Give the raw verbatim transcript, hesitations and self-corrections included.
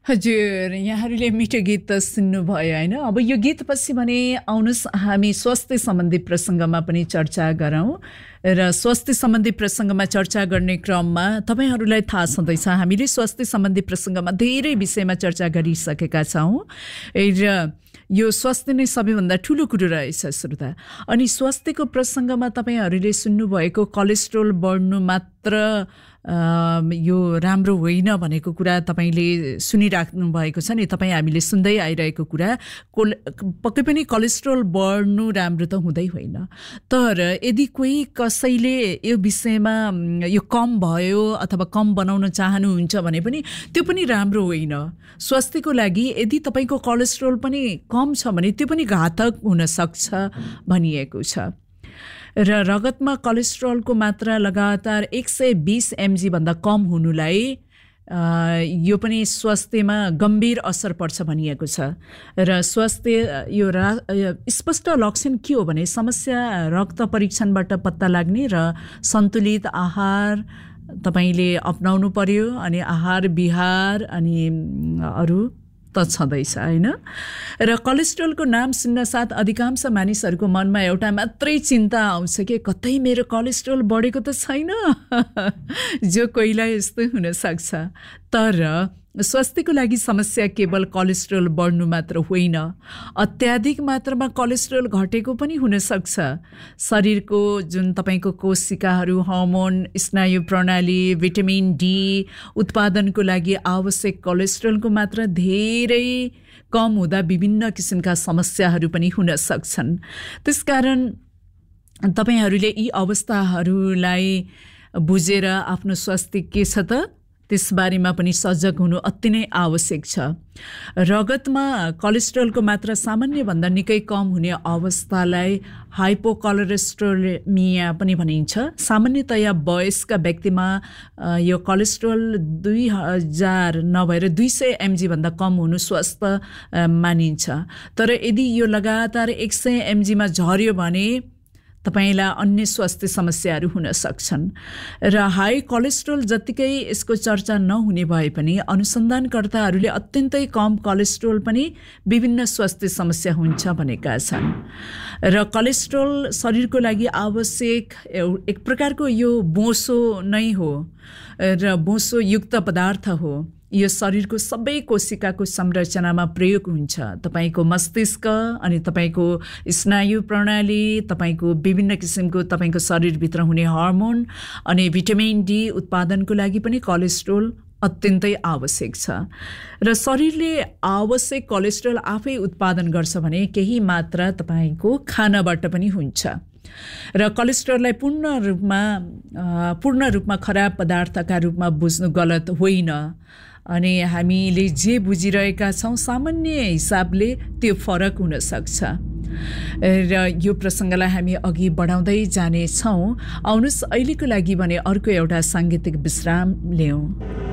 हजुर, यहाँहरूले मिठो गीत त सुन्नुभयो होइन। अब यो गीतपछि भने आउनुहोस् हामी स्वास्थ्य सम्बन्धी प्रसङ्गमा पनि चर्चा गरौँ। र स्वास्थ्य सम्बन्धी प्रसङ्गमा चर्चा गर्ने क्रममा तपाईँहरूलाई थाहा छँदैछ हामीले स्वास्थ्य सम्बन्धी प्रसङ्गमा धेरै विषयमा चर्चा गरिसकेका छौँ र यो स्वास्थ्य नै सबैभन्दा ठुलो कुरो रहेछ श्रोता। अनि स्वास्थ्यको प्रसङ्गमा तपाईँहरूले सुन्नुभएको कोलेस्ट्रोल बढ्नु मात्र यो राम्रो होइन भनेको कुरा तपाईँले सुनिराख्नु भएको छ नि। तपाईँ हामीले सुन्दै आइरहेको कुरा कोल पक्कै पनि कोलेस्ट्रोल बढ्नु राम्रो त हुँदै होइन। तर यदि कोही कसैले यो विषयमा यो कम भयो अथवा कम बनाउन चाहनुहुन्छ भने पनि त्यो पनि राम्रो होइन। स्वास्थ्यको लागि यदि तपाईँको कोलेस्ट्रोल पनि कम छ भने त्यो पनि घातक हुनसक्छ भनिएको छ। र रगतमा कोलेस्ट्रोलको मात्रा लगातार एक सय बीस एमजी भन्दा कम हुनुलाई यो पनि स्वास्थ्यमा गम्भीर असर पर्छ भनिएको छ। र स्वास्थ्य यो रा स्पष्ट लक्षण के हो भने समस्या रक्त परीक्षणबाट पत्ता लाग्ने र सन्तुलित आहार तपाईँले अपनाउनु पर्यो। अनि आहार विहार अनि अरू त छँदैछ होइन। र कोलेस्ट्रोलको नाम सुन्न साथ अधिकांश मानिसहरूको मनमा एउटा मात्रै चिन्ता आउँछ कि कतै मेरो कोलेस्ट्रोल बढेको त छैन। जो कोहीलाई यस्तो हुनसक्छ। तर स्वास्थ्यको लागि समस्या केवल कोलेस्ट्रोल बढ्नु मात्र होइन, अत्याधिक मात्रामा कोलेस्ट्रोल घटेको पनि हुनसक्छ। शरीरको जुन तपाईँको कोशिकाहरू, हर्मोन, स्नायु प्रणाली, भिटामिन डी उत्पादनको लागि आवश्यक कोलेस्ट्रोलको मात्रा धेरै कम हुँदा विभिन्न किसिमका समस्याहरू पनि हुन सक्छन्। त्यसकारण तपाईँहरूले यी अवस्थाहरूलाई बुझेर आफ्नो स्वास्थ्य के छ त त्यसबारेमा पनि सजग हुनु अति नै आवश्यक छ। रगतमा कोलेस्ट्रोलको मात्रा सामान्यभन्दा निकै कम हुने अवस्थालाई हाइपोकोलेस्ट्रोलेमिया पनि भनिन्छ। सामान्यतया वयस्क व्यक्तिमा यो कोलेस्ट्रोल दुई हजार नभएर दुई सय एमजी भन्दा कम हुनु स्वस्थ मानिन्छ। तर यदि यो लगातार एक सय एमजीमा झर्यो भने तपाईलाई अन्य स्वास्थ्य समस्याहरू हुन सक्छन्। र हाई कोलेस्ट्रोल जतिकै यसको चर्चा नहुने भए पनि अनुसन्धानकर्ताहरूले अत्यन्तै कम कोलेस्ट्रोल पनि विभिन्न स्वास्थ्य समस्या हुन्छ भनेका छन्। र कोलेस्ट्रोल शरीरको लागि आवश्यक एक प्रकारको यो बोसो नै हो र बोसोयुक्त पदार्थ हो। यो शरीरको सबै कोशिकाको संरचनामा प्रयोग हुन्छ। तपाईको मस्तिष्क अनि तपाईको स्नायु प्रणाली, तपाईको विभिन्न किसिमको तपाईको शरीरभित्र हुने हर्मोन अनि भिटामिन डी उत्पादनको लागि पनि कोलेस्ट्रोल अत्यन्तै आवश्यक छ। र शरीरले आवश्यक कोलेस्ट्रोल आफै उत्पादन गर्छ भने केही मात्रा तपाईको खानाबाट पनि हुन्छ। र कोलेस्ट्रोललाई पूर्ण रूपमा पूर्ण रूपमा खराब पदार्थका रूपमा बुझ्नु गलत होइन। अनि हामीले जे बुझिरहेका छौँ सामान्य हिसाबले त्यो फरक हुन सक्छ। र यो प्रसङ्गलाई हामी अघि बढाउँदै जानेछौँ। आउनुहोस् अहिलेको लागि भने अर्को एउटा साङ्गीतिक विश्राम लियौँ।